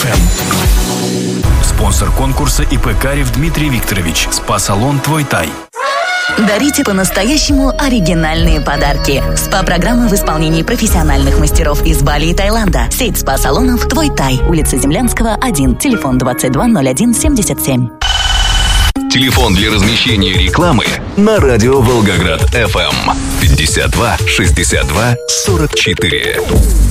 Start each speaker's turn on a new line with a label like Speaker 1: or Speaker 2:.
Speaker 1: Спонсор конкурса ИП Карев Дмитрий Викторович. СПА-салон «Твой Тай».
Speaker 2: Дарите по-настоящему оригинальные подарки. СПА-программы в исполнении профессиональных мастеров из Бали и Таиланда. Сеть СПА-салонов «Твой Тай». Улица Землянского, 1. Телефон 220177.
Speaker 3: Телефон для размещения рекламы на радио Волгоград FM 52 62 44.